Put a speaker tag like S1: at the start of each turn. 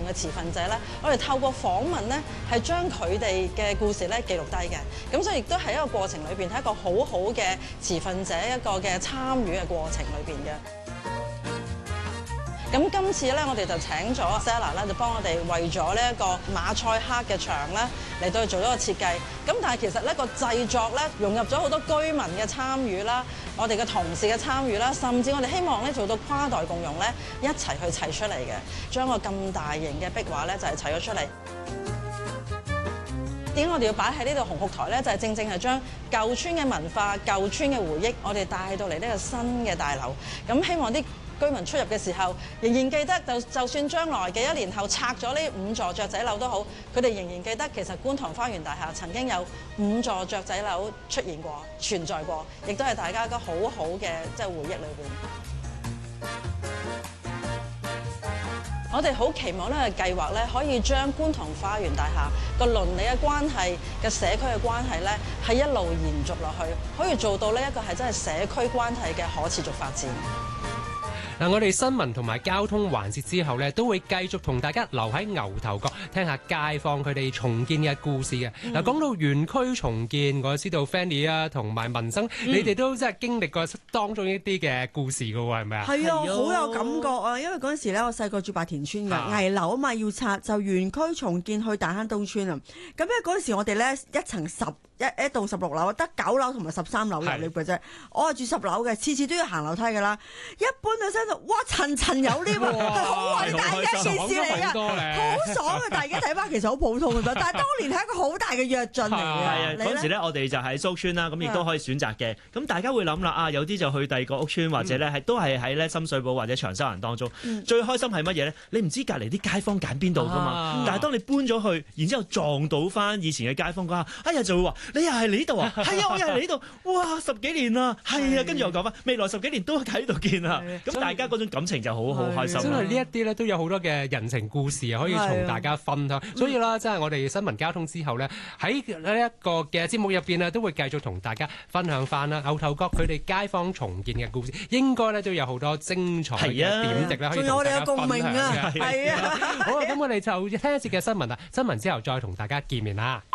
S1: 嘅持份者咧，我哋透過訪問咧，係將佢哋嘅故事咧記錄低嘅。咁所以亦都喺一個過程裏邊，係一個好好嘅持份者一個嘅參與嘅過程裏邊嘅。咁今次咧，我哋就請咗 Sara 咧，就幫我哋為咗呢一個馬賽克嘅牆咧嚟到去做咗個設計。咁但係其實呢個製作咧融入咗好多居民嘅參與啦，我哋嘅同事嘅參與啦，甚至我哋希望咧做到跨代共用咧，一齊去砌出嚟嘅，將個咁大型嘅壁畫咧就係砌咗出嚟。點解我哋要擺喺呢度紅磡台咧？就係正係將舊村嘅文化、舊村嘅回憶，我哋帶到嚟呢個新嘅大樓。咁希望啲居民出入嘅時候，仍然記得就算將來嘅1年後拆咗呢5座雀仔樓都好，佢哋仍然記得其實觀塘花園大廈曾經有5座雀仔樓出現過、存在過，亦都係大家一個好好嘅即係回憶裏邊。我哋好期望呢個計劃咧，可以將觀塘花園大廈個鄰里嘅關係、嘅社區嘅關係咧，係一路延續落去，可以做到呢一個係真係社區關係嘅可持續發展。
S2: 嗱，我哋新聞同埋交通環節之後咧，都會繼續同大家留喺牛頭角聽下街坊佢哋重建嘅故事嘅。嗱，講到園區重建，我知道 Fanny 啊同埋民生，你哋都真係經歷過當中一啲嘅故事㗎喎，係咪啊？係
S3: 啊，好有感覺啊！因為嗰陣時咧，我細個住白田村嘅危樓啊嘛，要拆就園區重建去大坑東村啊。咁咧嗰陣時我哋咧一層一棟16樓，得9樓同埋13樓入嚟嘅啫。我係住10樓嘅，次次都要行樓梯㗎啦。一搬到身度，哇！層有 lift 係好偉大嘅一件事嚟㗎，好爽嘅。但係而家睇翻其實好普通嘅啫，但係當年係一個好大嘅躍進嚟嘅。係
S4: 啊，嗰陣時咧我哋就喺蘇村啦，咁亦都可以選擇嘅。咁大家會諗啦，啊有啲就去第二個屋村，或者咧都係喺咧深水埗或者長沙灣當中。最開心係乜嘢咧？你唔知隔離啲街坊揀邊度㗎嘛？但係當你搬咗去，然之後撞到翻以前嘅街坊嗰下，哎呀就會話：你又係嚟呢度啊？係啊，我又係嚟呢度。哇！10幾年啦，係啊，跟住又講翻未來10幾年都喺呢度見啦。咁大家嗰種感情就好開心。
S2: 真係呢一啲咧都有好多嘅人情故事啊，可以同大家分享。所以啦，真係我哋新聞交通之後咧，喺呢一個嘅節目入邊啊，都會繼續同大家分享翻啦。牛頭角佢哋街坊重建嘅故事，應該咧都有好多精彩嘅點滴啦，可以同大家分享嘅。
S3: 係啊，
S2: 好啦，咁我哋就聽一節嘅新聞啦。新聞之後再同大家見面啦。